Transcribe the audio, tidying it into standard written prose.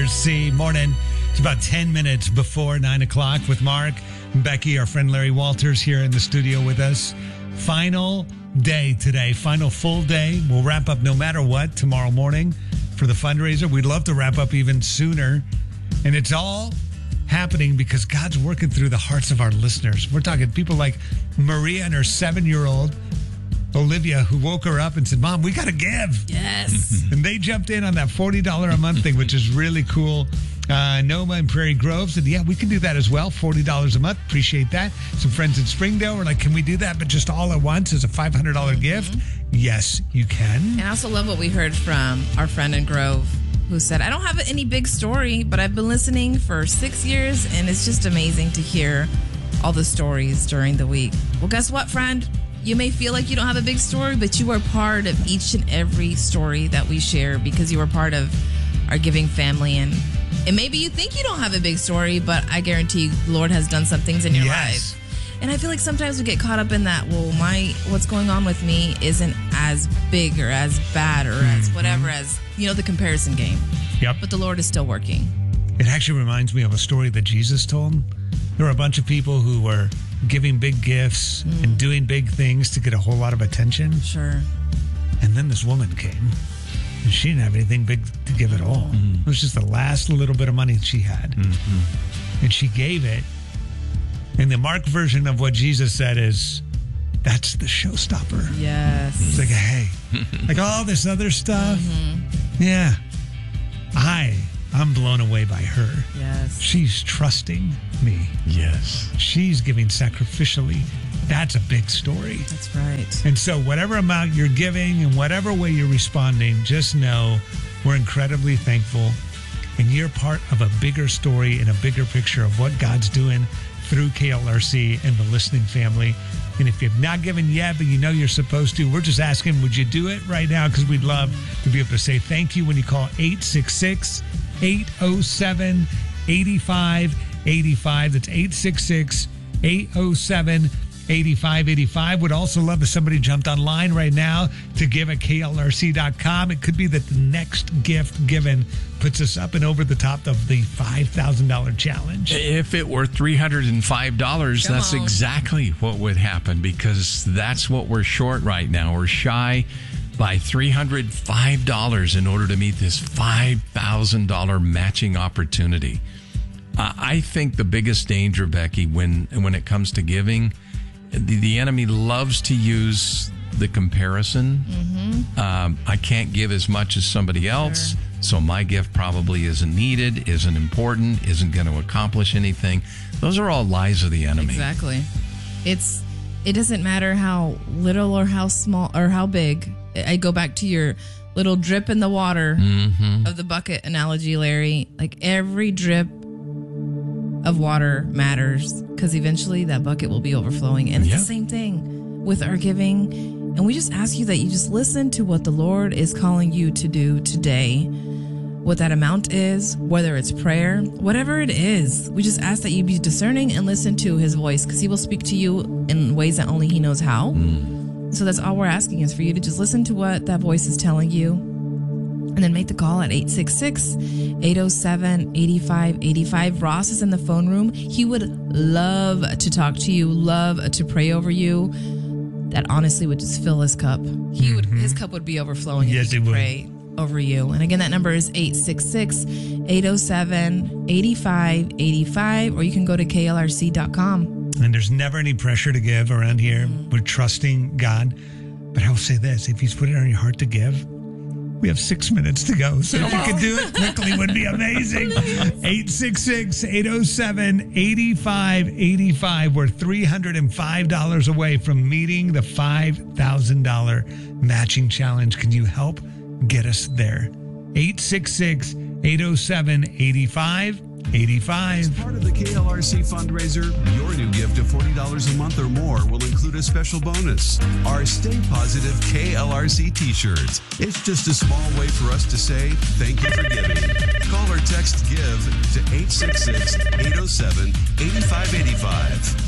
KLRC morning. It's about 10 minutes before 9 o'clock with Mark and Becky, our friend Larry Walters here in the studio with us. Final day today, final full day. We'll wrap up no matter what tomorrow morning for the fundraiser. We'd love to wrap up even sooner. And it's all happening because God's working through the hearts of our listeners. We're talking people like Maria and her 7-year-old Olivia, who woke her up and said, Mom, we got to give. Yes. And they jumped in on that $40 a month thing, which is really cool. Noma and Prairie Grove said, yeah, we can do that as well. $40 a month. Appreciate that. Some friends in Springdale were like, can we do that, but just all at once as a $500 gift? Yes, you can. And I also love what we heard from our friend in Grove who said, I don't have any big story, but I've been listening for 6 years, and it's just amazing to hear all the stories during the week. Well, guess what, friend? You may feel like you don't have a big story, but you are part of each and every story that we share because you are part of our giving family. And maybe you think you don't have a big story, but I guarantee you the Lord has done some things in your life. And I feel like sometimes we get caught up in that, well, what's going on with me isn't as big or as bad or as whatever as, the comparison game. Yep. But the Lord is still working. It actually reminds me of a story that Jesus told. There were a bunch of people who were giving big gifts and doing big things to get a whole lot of attention. Sure. And then this woman came, and she didn't have anything big to give at all. It was just the last little bit of money she had. And she gave it. And the Mark version of what Jesus said is, that's the showstopper. Yes. It's like, hey, like all this other stuff. Yeah. I'm blown away by her. Yes. She's trusting me. Yes. She's giving sacrificially. That's a big story. That's right. And so whatever amount you're giving and whatever way you're responding, just know we're incredibly thankful. And you're part of a bigger story and a bigger picture of what God's doing through KLRC and the listening family. And if you've not given yet, but you know you're supposed to, we're just asking, would you do it right now? Because we'd love to be able to say thank you when you call 866-807-8585. That's 866-807-8585. Would also love if somebody jumped online right now to give at KLRC.com. It could be that the next gift given puts us up and over the top of the $5,000 challenge. If it were $305, that's exactly what would happen, because that's what we're short right now. We're shy by $305 in order to meet this $5,000 matching opportunity. I think the biggest danger, Becky, when it comes to giving, the enemy loves to use the comparison. I can't give as much as somebody else, so my gift probably isn't needed, isn't important, isn't going to accomplish anything. Those are all lies of the enemy. Exactly. It doesn't matter how little or how small or how big. I go back to your little drip in the water of the bucket analogy, Larry. Like every drip of water matters, because eventually that bucket will be overflowing. And it's the same thing with our giving. And we just ask you that you just listen to what the Lord is calling you to do today, what that amount is, whether it's prayer, whatever it is. We just ask that you be discerning and listen to his voice, because he will speak to you in ways that only he knows how. So that's all we're asking, is for you to just listen to what that voice is telling you, and then make the call at 866-807-8585. Ross is in the phone room. He would love to talk to you, love to pray over you. That honestly would just fill his cup. His cup would be overflowing if he could pray over you. And again, that number is 866-807-8585, or you can go to KLRC.com. And there's never any pressure to give around here. We're trusting God. But I will say this, if he's put it on your heart to give, we have 6 minutes to go. So if you could do it quickly, it would be amazing. 866-807-8585. We're $305 away from meeting the $5,000 matching challenge. Can you help get us there? 866-807-8585. As part of the KLRC fundraiser, your new gift of $40 a month or more will include a special bonus: our Stay Positive KLRC t-shirts. It's just a small way for us to say thank you for giving. Call or text GIVE to 866-807-8585.